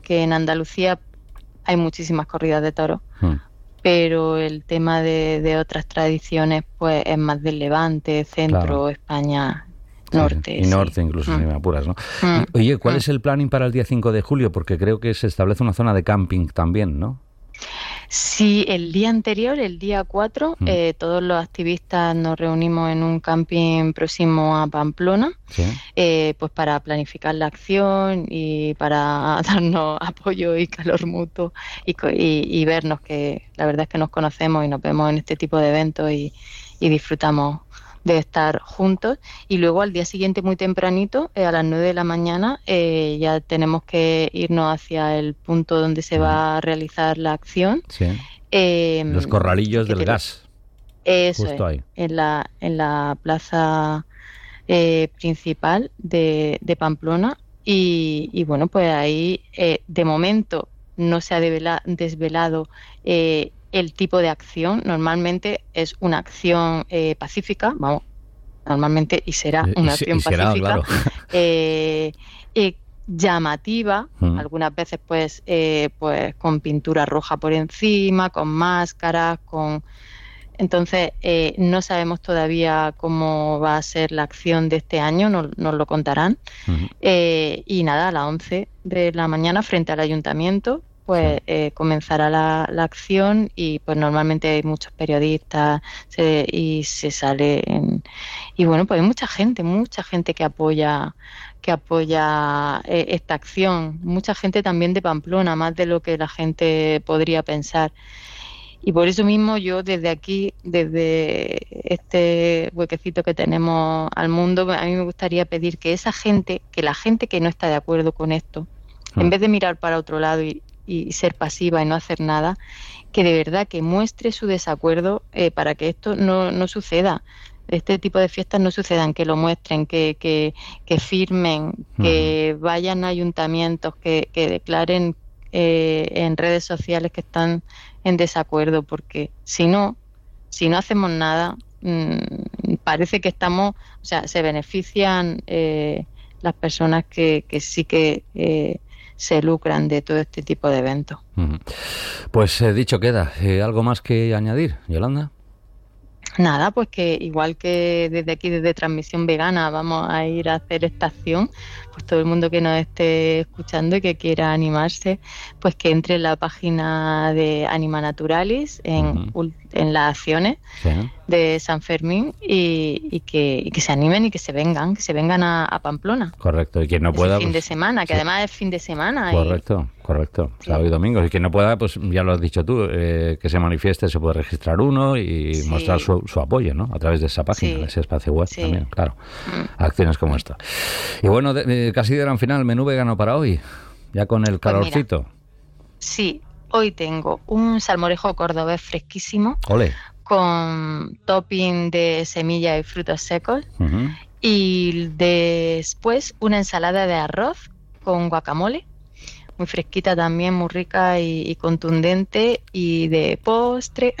porque en Andalucía hay muchísimas corridas de toros, pero el tema de otras tradiciones pues es más del Levante, centro, España, norte. Y norte incluso, si me apuras, ¿no? Oye, ¿cuál es el planning para el día 5 de julio? Porque creo que se establece una zona de camping también, ¿no? Sí, el día anterior, el día 4, todos los activistas nos reunimos en un camping próximo a Pamplona, pues para planificar la acción y para darnos apoyo y calor mutuo y vernos, que la verdad es que nos conocemos y nos vemos en este tipo de eventos y disfrutamos de estar juntos. Y luego al día siguiente muy tempranito, a las 9 de la mañana, ya tenemos que irnos hacia el punto donde se va a realizar la acción. Los corralillos del gas. Eso justo ahí. En la plaza principal de Pamplona. Y bueno, pues ahí de momento no se ha desvelado el tipo de acción. Normalmente es una acción pacífica, vamos, normalmente, y será una acción pacífica, claro. Llamativa, algunas veces pues con pintura roja por encima, con máscaras, entonces no sabemos todavía cómo va a ser la acción de este año, nos lo contarán. Y nada, a las 11 de la mañana frente al ayuntamiento pues comenzará la acción, y pues normalmente hay muchos periodistas y se sale y bueno, pues hay mucha gente que apoya esta acción, mucha gente también de Pamplona, más de lo que la gente podría pensar. Y por eso mismo yo desde aquí, desde este huequecito que tenemos al mundo, a mí me gustaría pedir que la gente que no está de acuerdo con esto, en vez de mirar para otro lado y ser pasiva y no hacer nada, que de verdad que muestre su desacuerdo para que esto no suceda. Este tipo de fiestas no sucedan, que lo muestren, que firmen, que vayan a ayuntamientos, que declaren en redes sociales que están en desacuerdo, porque si no hacemos nada, parece que se benefician las personas que sí que se lucran de todo este tipo de eventos. Pues dicho queda. ¿Algo más que añadir, Yolanda? Nada, pues que igual que desde aquí, desde Transmisión Vegana, vamos a ir a hacer esta acción, pues todo el mundo que nos esté escuchando y que quiera animarse, pues que entre en la página de Anima Naturalis, en las acciones de San Fermín, y que se animen y que se vengan a Pamplona. Correcto, y quien no pueda... fin de semana, que además es fin de semana. Correcto. Sábado y domingo. Y quien no pueda, pues ya lo has dicho tú, que se manifieste, se puede registrar uno y mostrar su apoyo, ¿no? A través de esa página, de ese espacio web también, claro. Acciones como esta. Y bueno, casi de gran final, menú vegano para hoy, ya con el calorcito. Pues mira, sí, hoy tengo un salmorejo cordobés fresquísimo. ¡Ole! Con topping de semillas y frutos secos. Y después una ensalada de arroz con guacamole, muy fresquita también, muy rica y contundente. Y de postre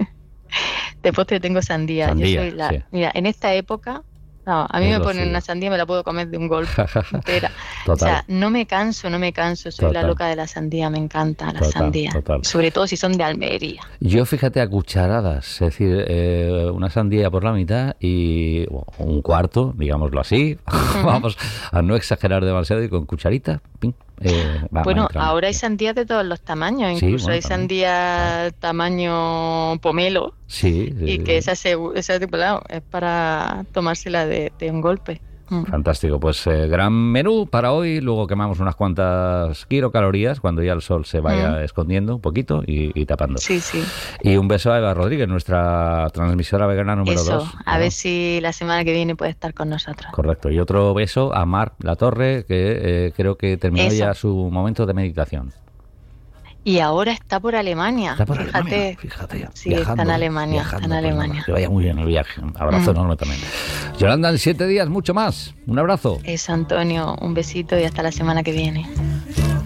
tengo sandía. Yo soy mira, en esta época, a mí me ponen una sandía, me la puedo comer de un golpe entera. O sea, no me canso, soy la loca de la sandía, me encanta la sandía, sobre todo si son de Almería. Yo, fíjate, a cucharadas, es decir, una sandía por la mitad y un cuarto, digámoslo así, vamos a no exagerar demasiado, y con cucharita, ping. Bueno, ahora hay sandías de todos los tamaños, incluso hay sandías tamaño pomelo, y que esa tipo es para tomársela de un golpe. Fantástico, pues gran menú para hoy. Luego quemamos unas cuantas kilocalorías cuando ya el sol se vaya escondiendo un poquito y tapando. Sí. Y un beso a Eva Rodríguez, nuestra transmisora vegana número 2. A ver si la semana que viene puede estar con nosotros. Correcto. Y otro beso a Mar Latorre, que creo que terminó ya su momento de meditación. Y ahora está por Alemania. Fíjate. Sí, viajando, está en Alemania. Que vaya muy bien el viaje. Un abrazo enorme también. Yolanda, en 7 días, mucho más. Un abrazo. Eso, Antonio. Un besito y hasta la semana que viene.